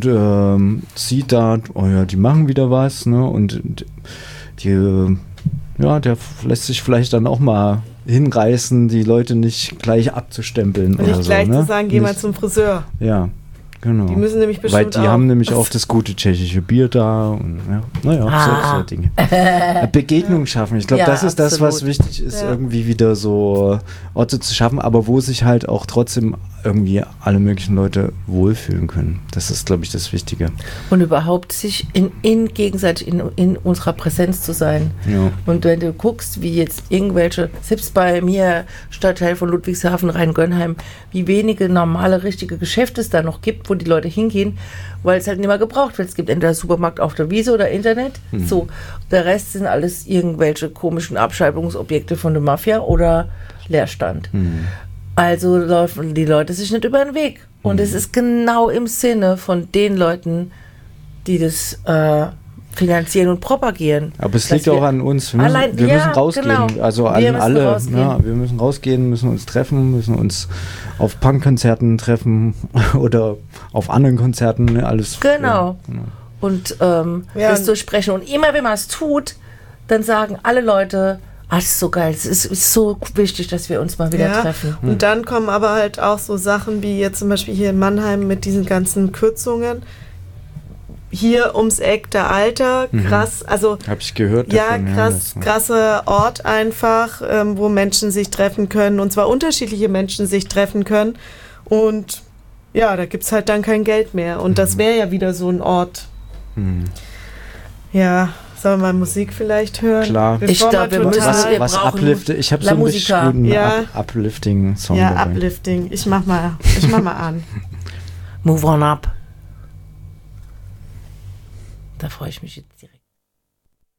sieht da, oh ja, die machen wieder was, ne? Und der lässt sich vielleicht dann auch mal hinreißen, die Leute nicht gleich abzustempeln. Und nicht gleich so, ne? zu sagen, geh mal zum Friseur. Ja, genau. Die müssen nämlich bestimmt Weil die haben nämlich auch das gute tschechische Bier da und so Dinge. Begegnung schaffen. Ich glaube, das ist das, was wichtig ist, irgendwie wieder so Orte zu schaffen, aber wo sich halt auch trotzdem irgendwie alle möglichen Leute wohlfühlen können. Das ist, glaube ich, das Wichtige. Und überhaupt sich gegenseitig in unserer Präsenz zu sein. Ja. Und wenn du guckst, wie jetzt irgendwelche, selbst bei mir, Stadtteil von Ludwigshafen, Rheingönheim, wie wenige normale, richtige Geschäfte es da noch gibt, wo die Leute hingehen, weil es halt nicht mehr gebraucht wird. Es gibt entweder Supermarkt auf der Wiese oder Internet. So, der Rest sind alles irgendwelche komischen Abschreibungsobjekte von der Mafia oder Leerstand. Also laufen die Leute sich nicht über den Weg. Und es ist genau im Sinne von den Leuten, die das finanzieren und propagieren. Aber es liegt auch an uns. Wir müssen rausgehen. Genau. Also an alle. Ja, wir müssen rausgehen, müssen uns treffen, müssen uns auf Punkkonzerten treffen oder auf anderen Konzerten. Alles. Genau. Und das durchsprechen. Und immer, wenn man es tut, dann sagen alle Leute, das ist so geil, es ist so wichtig, dass wir uns mal wieder treffen. Und dann kommen aber halt auch so Sachen wie jetzt zum Beispiel hier in Mannheim mit diesen ganzen Kürzungen. Hier ums Eck der Alter, krass, also habe ich gehört. Ja, davon, krasser Ort einfach, wo Menschen sich treffen können und zwar unterschiedliche Menschen sich treffen können und ja, da gibt es halt dann kein Geld mehr und das wäre ja wieder so ein Ort. Ja, sollen wir mal Musik vielleicht hören? Klar. Ich glaube, wir was upliftet. Ich habe so einen beschriebenen Uplifting-Song dabei. Ja, Uplifting. Ich mach mal an. Move on up. Da freue ich mich jetzt direkt.